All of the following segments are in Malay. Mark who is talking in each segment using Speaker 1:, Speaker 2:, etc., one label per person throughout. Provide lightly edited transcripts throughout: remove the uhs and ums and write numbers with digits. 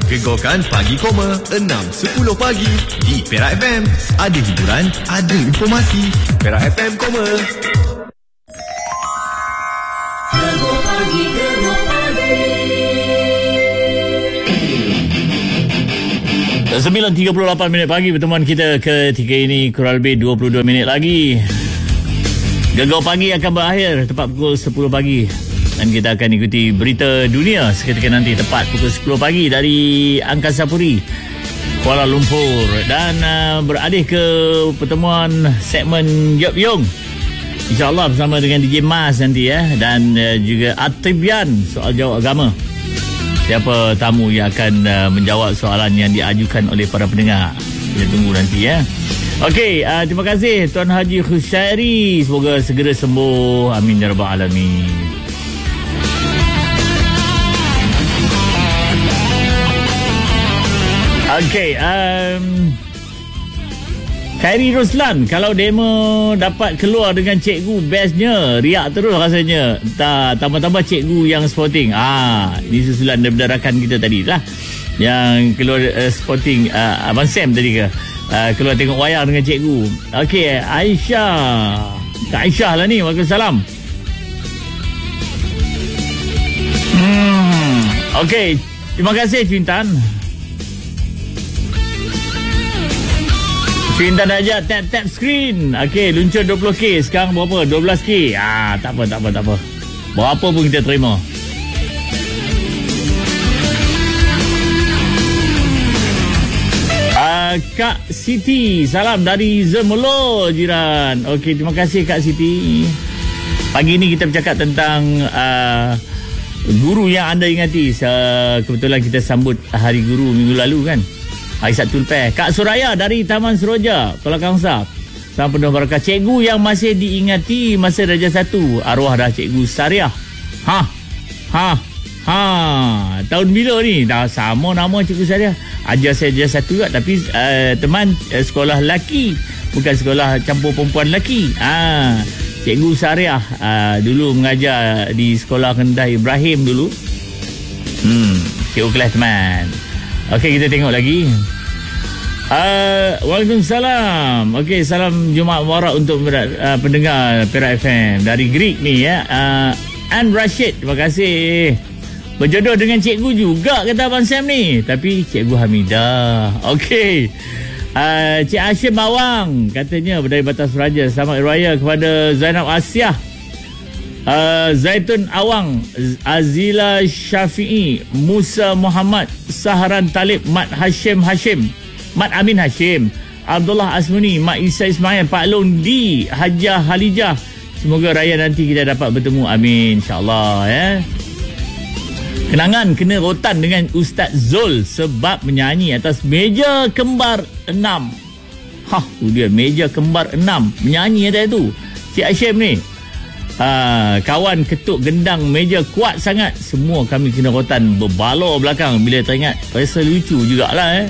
Speaker 1: Gegarkan Pagi Koma 6.10 pagi di Perak FM. Ada hiburan, ada informasi. Perak FM Koma.
Speaker 2: Gegar pagi, gegar pagi.
Speaker 3: 9.38 minit pagi, pertemuan kita ketiga ini kurang lebih 22 minit lagi. Gegar pagi akan berakhir tepat pukul 10 pagi. Dan kita akan ikuti berita dunia seketika nanti tepat pukul 10 pagi dari Angkasa Puri, Kuala Lumpur. Dan beralih ke pertemuan segmen Yop Yung, InsyaAllah bersama dengan DJ Mas nanti ya. Dan juga Atibian, soal jawab agama. Siapa tamu yang akan menjawab soalan yang diajukan oleh para pendengar. Kita tunggu nanti ya. Okey, terima kasih Tuan Haji Khusyairi. Semoga segera sembuh. Amin ya rabbal alamin. Okey, Khairi Ruslan, kalau demo dapat keluar dengan cikgu, bestnya riak terus rasanya. Tambah-tambah cikgu yang sporting. Ini susulan daripada rakan kita tadi lah, yang keluar sporting. Abang Sam tadi ke keluar tengok wayang dengan cikgu. Okey, Aisyah, Kak Aisyah lah ni. Waalaikumsalam. Okey, terima kasih Cintan. Cinta aja tap screen. Okey, luncur 20k. Sekarang berapa? 12k. Tak apa. Berapa pun kita terima. Kak Siti, salam dari Zemelo jiran. Okey, terima kasih Kak Siti. Pagi ni kita bercakap tentang guru yang anda ingati. Kebetulan kita sambut Hari Guru minggu lalu kan, hari Sabtu lepas. Kak Suraya dari Taman Seroja, Kuala Kangsar. Salam penuh barakah. Cikgu yang masih diingati masa Darjah 1, arwah dah Cikgu Sariah. Tahun bila ni? Dah sama nama Cikgu Sariah. Ajar saya Darjah 1 juga, tapi teman sekolah lelaki, bukan sekolah campur perempuan lelaki. Cikgu Sariah dulu mengajar di sekolah rendah Ibrahim dulu. Cikgu kelas teman. Okey, kita tengok lagi. Waalaikumsalam. Okey, salam Jumaat Mubarak untuk pendengar Perak FM dari Greek ni ya. An Rashid, terima kasih. Berjodoh dengan cikgu juga kata Abang Sam ni, tapi Cikgu Hamidah. Okey. Cik Hashim Mawang katanya dari Batas Raja. Selamat Raya kepada Zainab Asyah, Zaitun Awang, Azila Syafi'i, Musa Muhammad, Saharan Talib, Mat Amin Hashim, Abdullah Asmuni, Mat Isa Ismail, Pak Long di Hajah Halijah. Semoga raya nanti kita dapat bertemu. Amin, insyaAllah ya. Kenangan kena rotan dengan Ustaz Zul sebab menyanyi atas meja kembar 6. Tu dia, meja kembar 6, menyanyi atas tu Cik Hashim ni. Kawan ketuk gendang meja kuat sangat. Semua kami kena rotan berbalor belakang bila teringat. Rasa lucu jugalah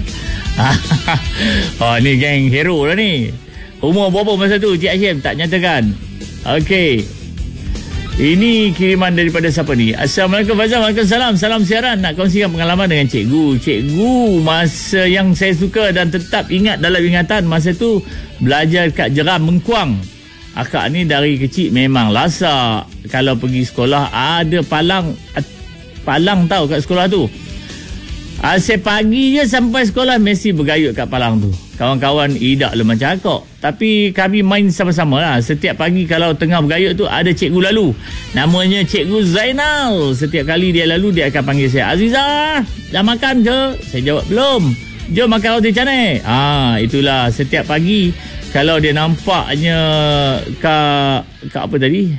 Speaker 3: ni geng hero lah ni. Umur berapa masa tu Cik Hashim? Tak nyatakan. Okey, ini kiriman daripada siapa ni? Assalamualaikum Fazal. Waalaikumsalam. Salam siaran. Nak kongsikan pengalaman dengan cikgu masa yang saya suka dan tetap ingat dalam ingatan. Masa tu belajar kat Jeram Mengkuang. Akak ni dari kecil memang lasak. Kalau pergi sekolah ada palang tahu kat sekolah tu. Asyik pagi je sampai sekolah mesti bergayut kat palang tu. Kawan-kawan idak le macam akak. Tapi kami main sama-sama lah. Setiap pagi kalau tengah bergayut tu ada cikgu lalu. Namanya Cikgu Zainal. Setiap kali dia lalu dia akan panggil saya, Azizah, dah makan ke? Saya jawab belum. Jom makan roti canai. Itulah setiap pagi. Kalau dia nampaknya Kak apa tadi?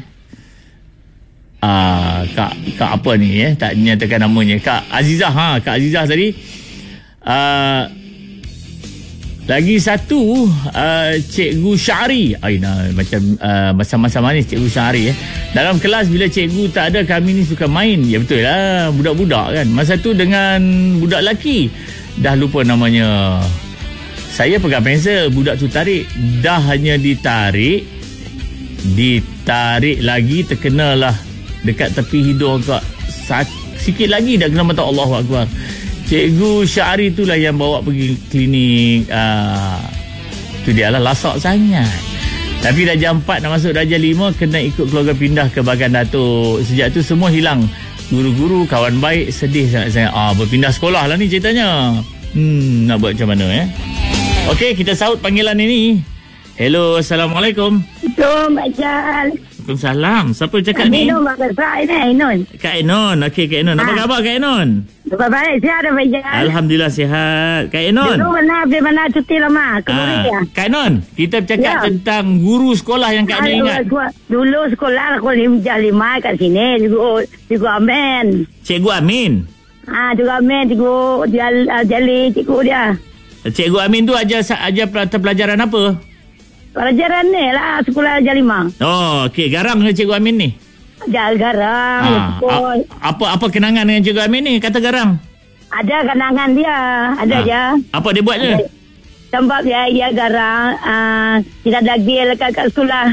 Speaker 3: Kak apa ni tak nyatakan namanya. Kak Azizah. Kak Azizah tadi. Lagi satu Cikgu Syahri. Macam masa-masa manis Cikgu Syahri Dalam kelas bila cikgu tak ada, kami ni suka main. Ya betul lah, budak-budak kan. Masa tu dengan budak lelaki, dah lupa namanya. Saya pegang pensel, budak tu tarik. Dah hanya ditarik lagi, terkenalah dekat tepi hidung agak sikit lagi dah kena mata. Allahu Akbar. Cikgu Syahri itulah yang bawa pergi klinik. Tu dia lah, lasak sangat. Tapi dah jam 4 nak masuk darjah 5, kena ikut keluarga pindah ke Bagan Datuk. Sejak tu semua hilang. Guru-guru, kawan baik, sedih sangat-sangat. Berpindah sekolah lah ni ceritanya. Nak buat macam mana Okey, kita sahut panggilan ini. Hello, Assalamualaikum.
Speaker 4: Assalamualaikum, Pak Jal.
Speaker 3: Waalaikumsalam. Siapa cakap ni?
Speaker 4: Ainun, Mak Kasar ini, Ainun.
Speaker 3: Kak Ainun. Okey, Kak Ainun. Apa khabar Kak Ainun?
Speaker 4: Baik, sihat Pak Jal.
Speaker 3: Alhamdulillah sihat. Kak Ainun.
Speaker 4: Dulu mana cuti lama, kemudian.
Speaker 3: Kak Ainun, kita bercakap tentang guru sekolah yang Kak Ainun ingat.
Speaker 4: Dulu sekolah aku darjah 5 kat sini, Cikgu Amin.
Speaker 3: Cikgu Amin?
Speaker 4: Cikgu Amin, Cikgu Jali, cikgu dia.
Speaker 3: Cikgu Amin tu ajar pelajaran apa?
Speaker 4: Pelajaran ni lah, sekolah darjah 5.
Speaker 3: Oh, okey. Garang ke Cikgu Amin ni?
Speaker 4: Ajar garang.
Speaker 3: Apa kenangan dengan Cikgu Amin ni? Kata garang.
Speaker 4: Ada kenangan dia. Ada je.
Speaker 3: Apa dia buat je?
Speaker 4: Sebab dia garang. Kita dagil kat sekolah.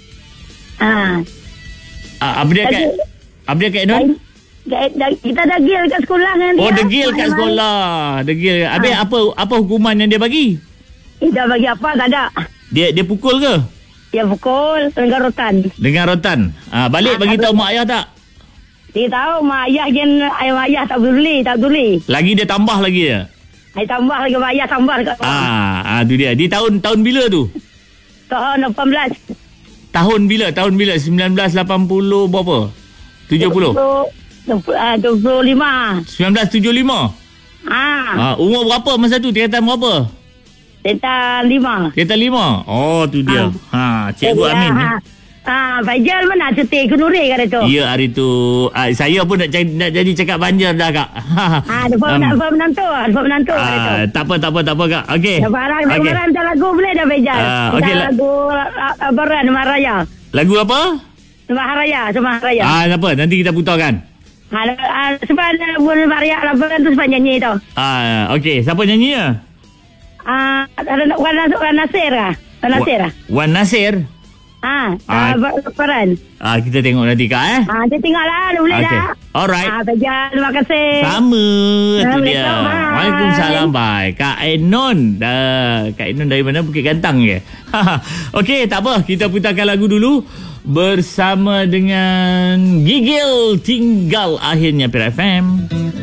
Speaker 3: Apa dia Kak Ainun?
Speaker 4: Kita degil kat sekolah dengan dia.
Speaker 3: Oh, degil kat sekolah. Degil. Habis apa hukuman yang dia bagi?
Speaker 4: Dia bagi apa? Tak ada.
Speaker 3: Dia pukul ke?
Speaker 4: Dia pukul dengan rotan.
Speaker 3: Dengan rotan. Balik bagi tahu mak ayah tak?
Speaker 4: Dia tahu mak ayah ayah tak peduli.
Speaker 3: Lagi dia tambah lagi dia.
Speaker 4: Dia tambah lagi mak ayah tambah dekat.
Speaker 3: Tu dia. Di tahun bila tu?
Speaker 4: Tahun 18.
Speaker 3: Tahun bila? 1980 berapa? 70?
Speaker 4: 25.
Speaker 3: 1975? Umur berapa masa tu? Tingkatan berapa?
Speaker 4: Tingkatan 5.
Speaker 3: Tingkatan 5? Oh, tu dia. Cikgu Amin ni.
Speaker 4: Faizal mana cuti ke Nuri kata tu?
Speaker 3: Ya, hari tu. Saya pun nak jadi cakap Banjar dah, Kak.
Speaker 4: Dapat menantu kata tu.
Speaker 3: Tak apa, Kak. Okey.
Speaker 4: Barang minta lagu boleh dah Faizal.
Speaker 3: Okey,
Speaker 4: lagu Baran Nama Raya.
Speaker 3: Lagu apa?
Speaker 4: Sembah Raya.
Speaker 3: Tak apa, nanti kita putarkan.
Speaker 4: Sebab ada Nama Raya Labaran tu sebab nyanyi tu.
Speaker 3: Okey, siapa nyanyinya?
Speaker 4: Wan Nasir lah.
Speaker 3: Wan Nasir?
Speaker 4: Labaran.
Speaker 3: Kita tengok nanti, Kak.
Speaker 4: Kita tengoklah. Boleh dah.
Speaker 3: Alright.
Speaker 4: Faizal, terima kasih.
Speaker 3: Sama. Tu dia.
Speaker 4: Bye.
Speaker 3: Waalaikumsalam. Bye. Kak Ainun. Kak Ainun dari mana? Bukit Gantang ke? Okey, tak apa. Kita putarkan lagu dulu. Bersama dengan Gigil Tinggal akhirnya Pira FM.